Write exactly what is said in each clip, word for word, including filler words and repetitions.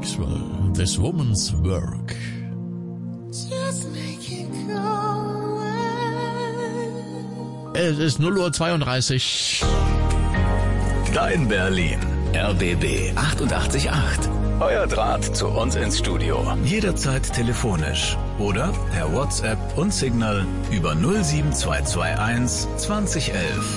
Maxwell, This Woman's Work. Just make it go away. Es ist null Uhr zweiunddreißig. Dein Berlin. R B B achtundachtzig Komma acht. Euer Draht zu uns ins Studio. Jederzeit telefonisch oder per WhatsApp und Signal über null sieben zwei zwei eins zwanzig elf.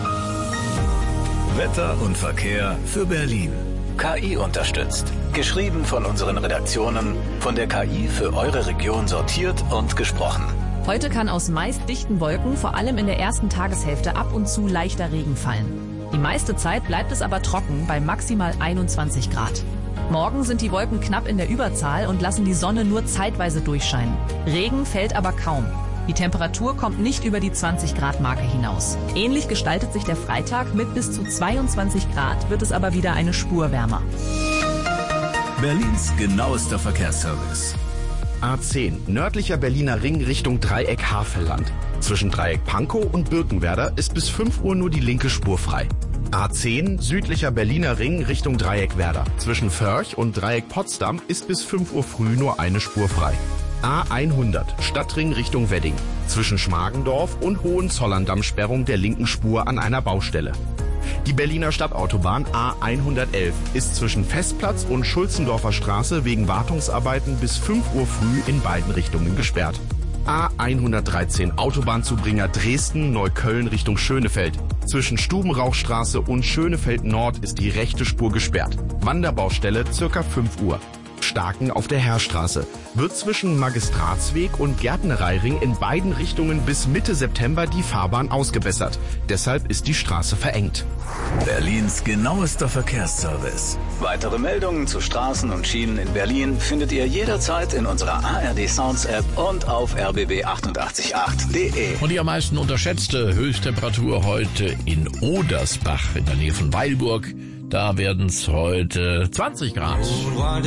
Wetter und Verkehr für Berlin. K I unterstützt. Geschrieben von unseren Redaktionen, von der K I für eure Region sortiert und gesprochen. Heute kann aus meist dichten Wolken vor allem in der ersten Tageshälfte ab und zu leichter Regen fallen. Die meiste Zeit bleibt es aber trocken bei maximal einundzwanzig Grad. Morgen sind die Wolken knapp in der Überzahl und lassen die Sonne nur zeitweise durchscheinen. Regen fällt aber kaum. Die Temperatur kommt nicht über die zwanzig Grad Marke hinaus. Ähnlich gestaltet sich der Freitag, mit bis zu zweiundzwanzig Grad wird es aber wieder eine Spur wärmer. Berlins genauester Verkehrsservice. A zehn, nördlicher Berliner Ring Richtung Dreieck Havelland. Zwischen Dreieck Pankow und Birkenwerder ist bis fünf Uhr nur die linke Spur frei. A zehn, südlicher Berliner Ring Richtung Dreieck Werder. Zwischen Förch und Dreieck Potsdam ist bis fünf Uhr früh nur eine Spur frei. A hundert, Stadtring Richtung Wedding. Zwischen Schmargendorf und Hohenzollern-Damm-Sperrung der linken Spur an einer Baustelle. Die Berliner Stadtautobahn A hundertelf ist zwischen Festplatz und Schulzendorfer Straße wegen Wartungsarbeiten bis fünf Uhr früh in beiden Richtungen gesperrt. A hundertdreizehn, Autobahnzubringer Dresden-Neukölln Richtung Schönefeld. Zwischen Stubenrauchstraße und Schönefeld Nord ist die rechte Spur gesperrt. Wanderbaustelle circa fünf Uhr. Starken auf der Heerstraße. Wird zwischen Magistratsweg und Gärtnereiring in beiden Richtungen bis Mitte September die Fahrbahn ausgebessert. Deshalb ist die Straße verengt. Berlins genauester Verkehrsservice. Weitere Meldungen zu Straßen und Schienen in Berlin findet ihr jederzeit in unserer A R D Sounds App und auf r b b achtundachtzig Komma acht punkt de. Und die am meisten unterschätzte Höchsttemperatur heute in Odersbach in der Nähe von Weilburg. Da werden es heute zwanzig Grad.